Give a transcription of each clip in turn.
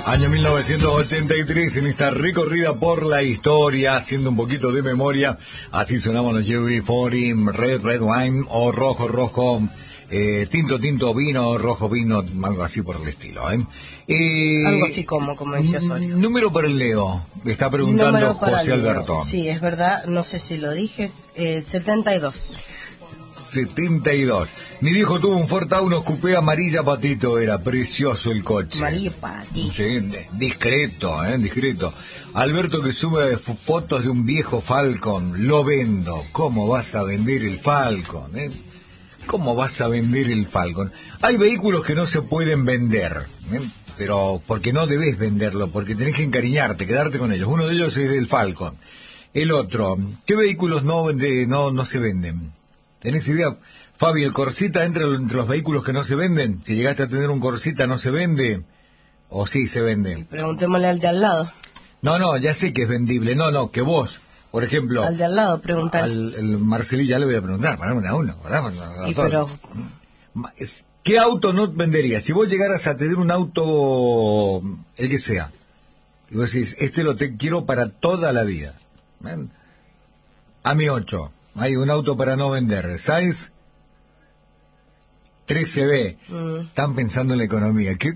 Año 1983, en esta recorrida por la historia, haciendo un poquito de memoria, así sonaban los UB40, Red Wine, o Rojo, Tinto Vino, Rojo Vino, algo así por el estilo, algo así como decía Osorio. Número para el Leo, está preguntando José Alberto. Sí, es verdad, no sé si lo dije, 72. 72. Mi viejo tuvo un Ford Taunus coupé amarilla patito, era precioso el coche. Amarilla patito. Sí, discreto. Alberto que sube fotos de un viejo Falcon, lo vendo. ¿Cómo vas a vender el Falcon? ¿Cómo vas a vender el Falcon? Hay vehículos que no se pueden vender, pero porque no debes venderlo, porque tenés que encariñarte, quedarte con ellos. Uno de ellos es el Falcon. El otro, ¿qué vehículos no se venden? ¿Tenés idea? Fabi, ¿el Corsita entra entre los vehículos que no se venden? Si llegaste a tener un Corsita, ¿no se vende? ¿O sí se vende? Y preguntémosle al de al lado. No, ya sé que es vendible. No, que vos, por ejemplo... Al de al lado, preguntar. El Marcelí ya le voy a preguntar, para uno. Pero... ¿Qué auto no venderías? Si vos llegaras a tener un auto, el que sea, y vos decís, quiero para toda la vida. AMI 8. Hay un auto para no vender. Sainz 13B. Están pensando en la economía. ¿Qué?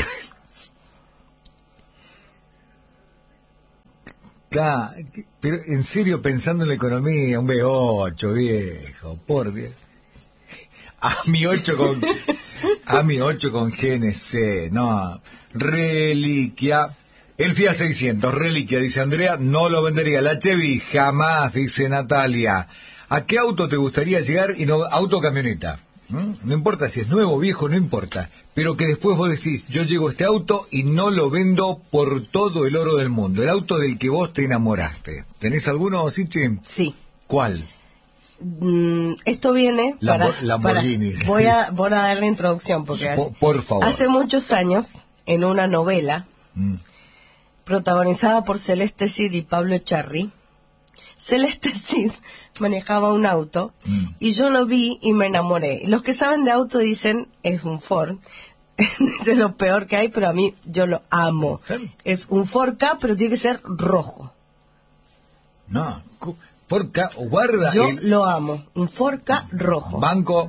Pero en serio pensando en la economía, un B8, viejo, por Dios. AMI 8 con GNC, no. Reliquia. El Fiat 600, reliquia, dice Andrea, no lo vendería. La Chevy, jamás, dice Natalia. ¿A qué auto te gustaría llegar? Y no, auto o camioneta. No importa si es nuevo o viejo, no importa. Pero que después vos decís, yo llego a este auto y no lo vendo por todo el oro del mundo. El auto del que vos te enamoraste. ¿Tenés alguno, Sichi? Sí. ¿Cuál? Esto viene Lamborghini. Voy a dar la introducción porque por favor. Hace muchos años, en una novela protagonizada por Celeste Cid y Pablo Echarri, Celeste Cid manejaba un auto y yo lo vi y me enamoré. Los que saben de auto dicen, es un Ford, es lo peor que hay, pero a mí yo lo amo. Es un Ford Ka, pero tiene que ser rojo. No, Ford Ka, guarda. Yo lo amo, un Ford Ka rojo. Banca.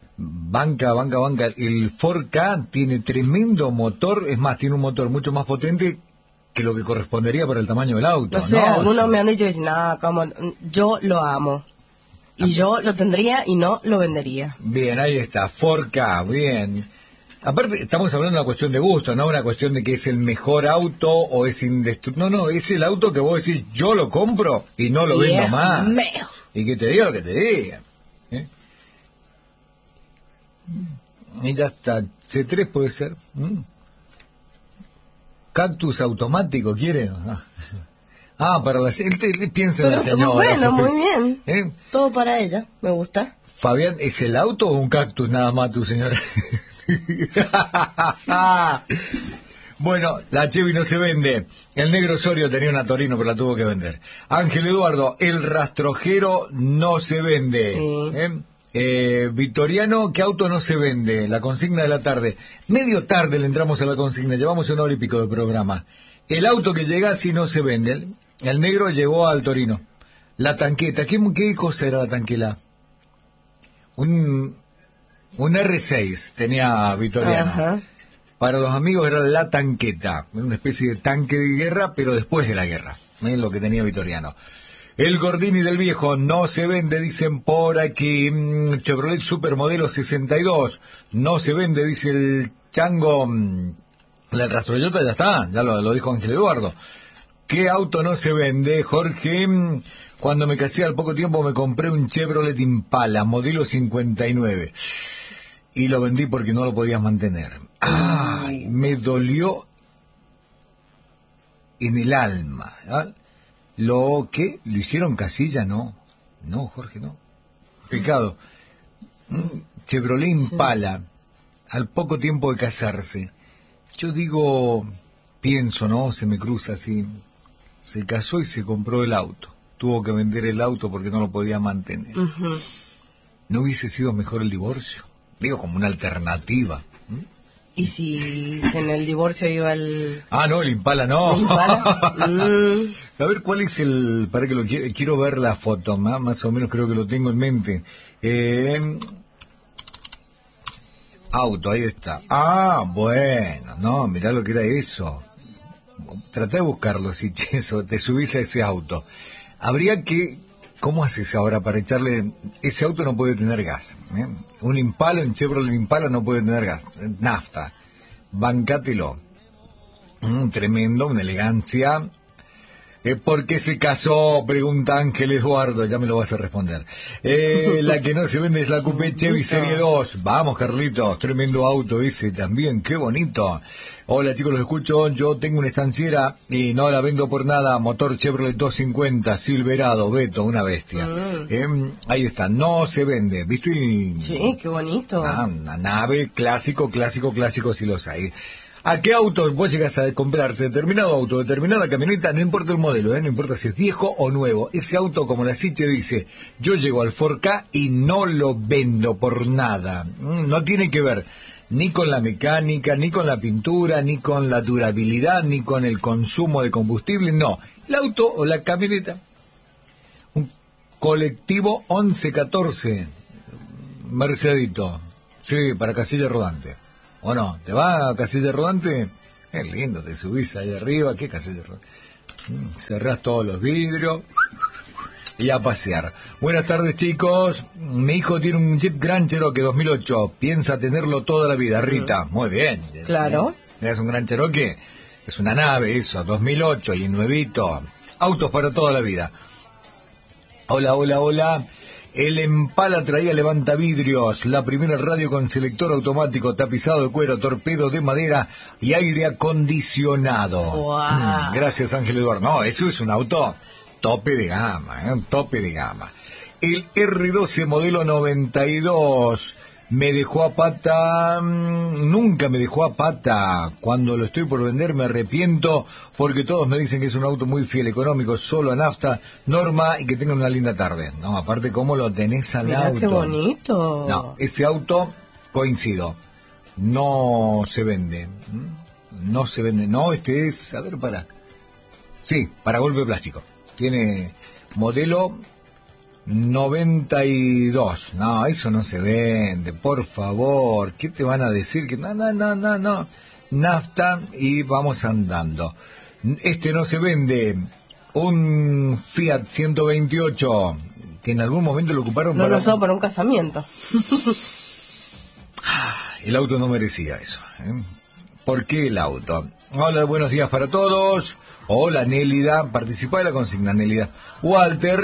El Ford Ka tiene tremendo motor, es más, tiene un motor mucho más potente que lo que correspondería para el tamaño del auto. No sé, algunos me han dicho, yo lo amo. Y yo lo tendría y no lo vendería. Bien, ahí está, Ford Ka, bien. Aparte, estamos hablando de una cuestión de gusto, no una cuestión de que es el mejor auto o es indestructible. No, es el auto que vos decís, yo lo compro y no lo vendo más. Y que te diga lo que te diga. Y ya está, C3 puede ser. Cactus automático, ¿quiere? Para él piensa en la señora. Bueno, muy bien. Todo para ella, me gusta. Fabián, ¿es el auto o un cactus nada más tu señora? Bueno, la Chevy no se vende. El negro Osorio tenía una Torino, pero la tuvo que vender. Ángel Eduardo, el rastrojero no se vende. Victoriano, ¿qué auto no se vende? La consigna de la tarde. Medio tarde le entramos a la consigna, llevamos 1 hora y pico de programa. El auto que llega si no se vende. El negro llegó al Torino. La tanqueta, ¿qué cosa era la tanquela? Un R6 tenía Victoriano. Ajá. Para los amigos era la tanqueta, una especie de tanque de guerra, pero después de la guerra. Es lo que tenía Victoriano. El Gordini del viejo no se vende, dicen por aquí. Chevrolet Supermodelo 62 no se vende, dice el Chango. El Rastroyota ya está, ya lo dijo Ángel Eduardo. ¿Qué auto no se vende, Jorge? Cuando me casé al poco tiempo me compré un Chevrolet Impala, modelo 59. Y lo vendí porque no lo podías mantener. ¡Ay! Me dolió en el alma. ¿Lo que? ¿Le hicieron casilla? No, Jorge, no. Pecado. Chevrolet Impala, al poco tiempo de casarse. Yo pienso, ¿no? Se me cruza así. Se casó y se compró el auto. Tuvo que vender el auto porque no lo podía mantener. ¿No hubiese sido mejor el divorcio? Digo, como una alternativa. ¿Y si en el divorcio iba el... Ah, no, el Impala no. ¿El Impala? A ver, ¿cuál es el...? Para que lo quiero ver la foto, más o menos creo que lo tengo en mente. Auto, ahí está. Ah, bueno, no, mirá lo que era eso. Traté de buscarlo, si eso, te subís a ese auto. Habría que... ¿Cómo haces ahora para echarle...? Ese auto no puede tener gas. Un Impala, un Chevrolet Impala no puede tener gas. Nafta. Bancátelo. Tremendo, una elegancia. ¿Por qué se casó? Pregunta Ángel Eduardo, ya me lo vas a responder. La que no se vende es la Coupé Chevy Serie 2. Vamos, Carlitos, tremendo auto ese también, qué bonito. Hola chicos, los escucho, yo tengo una estanciera y no la vendo por nada, motor Chevrolet 250, Silverado, Beto, una bestia. Ahí está, no se vende, ¿viste? Sí, qué bonito. Una nave, clásico, si los hay. ¿A qué auto vos llegas a comprarte? Determinado auto, determinada camioneta, no importa el modelo, no importa si es viejo o nuevo. Ese auto, como la Siche dice, yo llego al 4K y no lo vendo por nada. No tiene que ver ni con la mecánica, ni con la pintura, ni con la durabilidad, ni con el consumo de combustible, no. El auto o la camioneta. Un colectivo 1114, Mercedito, sí, para casilla rodante. ¿O no? ¿Te va a casilla rodante? Es lindo, te subís ahí arriba, ¿qué casilla rodante? Cerrás todos los vidrios y a pasear. Buenas tardes, chicos. Mi hijo tiene un Jeep Grand Cherokee 2008. Piensa tenerlo toda la vida, Rita. Muy bien. Claro. Es un Grand Cherokee. Es una nave, eso, 2008 y nuevito. Autos para toda la vida. Hola. El Impala traía levantavidrios, la primera radio con selector automático, tapizado de cuero, torpedo de madera y aire acondicionado. Wow. Gracias, Ángel Eduardo. No, eso es un auto tope de gama, un tope de gama. El R12 modelo 92 me dejó a pata, nunca me dejó a pata. Cuando lo estoy por vender me arrepiento porque todos me dicen que es un auto muy fiel, económico, solo a nafta, norma y que tengan una linda tarde. No, aparte cómo lo tenés al Mirá, auto. qué bonito. No, ese auto, coincido, no se vende. No se vende, no, este es, a ver, sí, para golpe plástico. Tiene modelo 92. No, eso no se vende, por favor. ¿Qué te van a decir? Que no. Nafta y vamos andando. Este no se vende. Un Fiat 128 que en algún momento lo ocuparon Lo usó para un casamiento. El auto no merecía eso. ¿Por qué el auto? Hola, buenos días para todos. Hola, Nélida. Participá de la consigna, Nélida. Walter,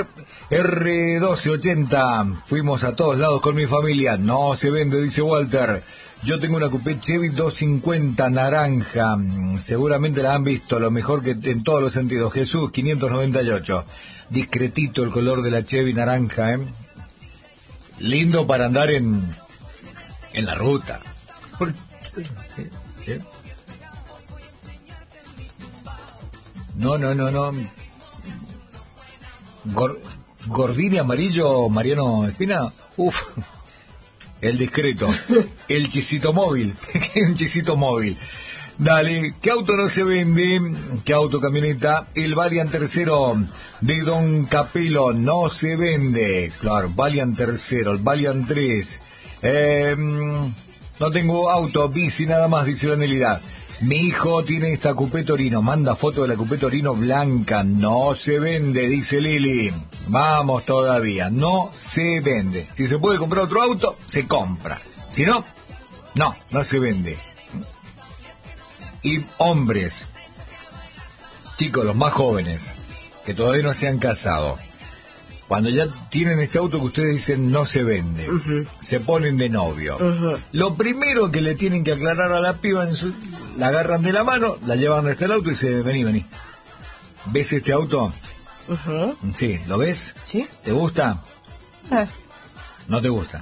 R1280. Fuimos a todos lados con mi familia. No se vende, dice Walter. Yo tengo una Coupé Chevy 250 naranja. Seguramente la han visto. Lo mejor que en todos los sentidos. Jesús, 598. Discretito el color de la Chevy naranja, Lindo para andar en la ruta. No. Gordini amarillo, Mariano Espina. Uf. El discreto. El chisito móvil. Un chisito móvil. Dale, ¿qué auto no se vende? ¿Qué auto, camioneta? El Valiant tercero de Don Capelo no se vende. Claro, Valiant tercero, el Valiant 3. No tengo auto, bici nada más, dice la Nelida. Mi hijo tiene esta Coupé Torino, manda foto de la Coupé Torino blanca, no se vende, dice Lili. Vamos todavía, no se vende. Si se puede comprar otro auto, se compra. Si no, no se vende. Y hombres, chicos, los más jóvenes, que todavía no se han casado, cuando ya tienen este auto que ustedes dicen no se vende, se ponen de novio. Lo primero que le tienen que aclarar a la piba, la agarran de la mano, la llevan hasta el auto y dicen, vení. ¿Ves este auto? Sí, ¿lo ves? ¿Sí? ¿Te gusta? ¿No te gusta?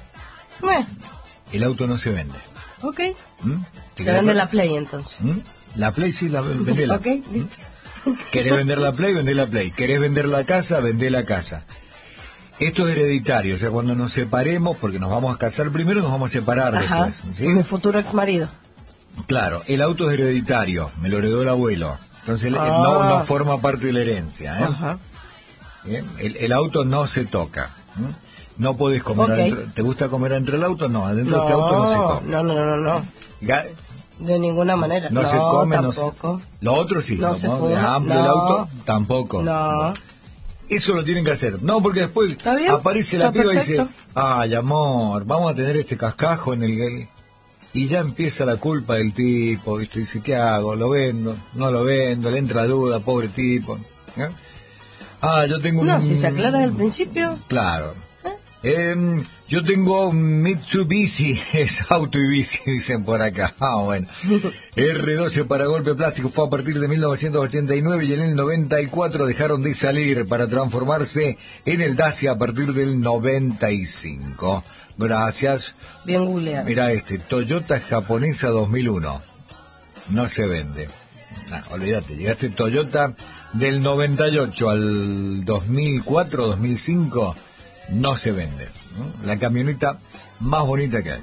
El auto no se vende. Ok. Se vende la Play entonces. La Play sí, vendela. Ok, listo. ¿Querés vender la Play? Vendé la Play. ¿Querés vender la casa? Vendé la casa. Esto es hereditario, o sea, cuando nos separemos, porque nos vamos a casar primero, nos vamos a separar después. ¿Sí? Mi futuro ex marido. Claro, el auto es hereditario, me lo heredó el abuelo. Entonces no forma parte de la herencia. Ajá. El auto no se toca. No podés comer adentro. ¿Te gusta comer adentro del auto? No, adentro de este auto no se come. No. De ninguna manera. No se come, tampoco. Lo otro sí. No se fuma. El auto tampoco. No. Eso lo tienen que hacer. No, porque después aparece la piba y dice, ay, amor, vamos a tener este cascajo en el... Y ya empieza la culpa del tipo, ¿viste? Dice, ¿qué hago? ¿Lo vendo? ¿No lo vendo? Le entra duda, pobre tipo. Yo tengo un... No, si se aclara desde el principio. Claro. Yo tengo un Mitsubishi, es auto y bici, dicen por acá. Bueno. R12 para golpe plástico fue a partir de 1989 y en el 94 dejaron de salir para transformarse en el Dacia a partir del 95. Gracias. Bien googleado. Mira Toyota japonesa 2001. No se vende. Olvídate, llegaste Toyota del 98 al 2004, 2005, no se vende. La camioneta más bonita que hay.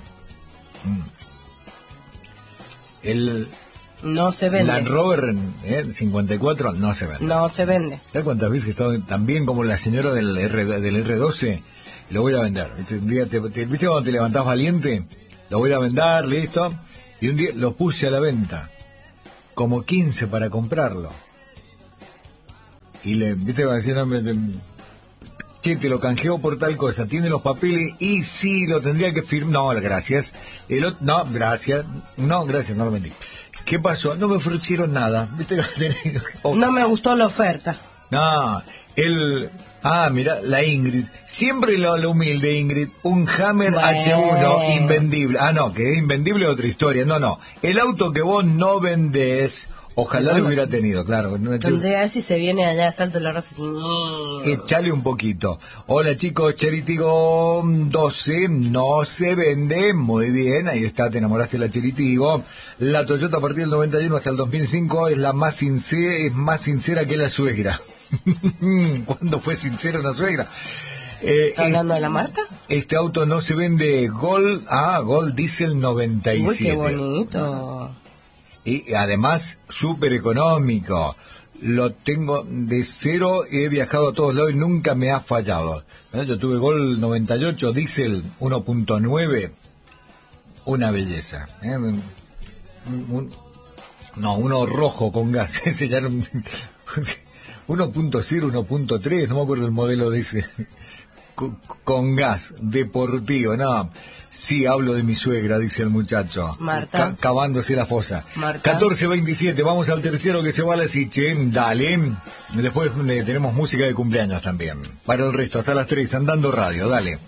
No se vende. Land Rover 54 no se vende. No se vende. ¿Sabes cuántas veces he estado tan como la señora del R12? Lo voy a vender. Un día ¿viste cuando te levantás valiente? Lo voy a vender, listo. Y un día lo puse a la venta. Como 15 para comprarlo. Y ¿viste? Va a decir, che, te lo canjeo por tal cosa. Tiene los papeles y sí, lo tendría que firmar. No, gracias. No, gracias. No, gracias, no lo vendí. ¿Qué pasó? No me ofrecieron nada. ¿Viste? No me gustó la oferta. No, mira, la Ingrid. Siempre lo humilde, Ingrid. Un Hammer H1 invendible. No, que es invendible es otra historia. No. El auto que vos no vendés, ojalá lo hubiera tenido, claro. Tendría si se viene allá a Salto de la Rosa. Echale un poquito. Hola chicos, Cheritigo 12 no se vende. Muy bien, ahí está, te enamoraste de la Cheritigo. La Toyota a partir del 91 hasta el 2005 es más sincera que la suegra. ¿Cuándo fue sincera una suegra? ¿Está hablando de la marca? Este auto no se vende. Gold Diesel 97. Uy, qué bonito. Y además súper económico. Lo tengo de cero, he viajado a todos lados y nunca me ha fallado. Yo tuve Gold 98 Diesel 1.9, una belleza. Uno rojo con gas. Ese ya era 1.0, 1.3, no me acuerdo el modelo de ese, con gas, deportivo, no. Sí, hablo de mi suegra, dice el muchacho. Marta. Cavándose la fosa. Marta. 14:27, vamos al tercero que se va a la Siche. Dale. Después tenemos música de cumpleaños también. Para el resto, hasta las 3, Andando Radio, dale.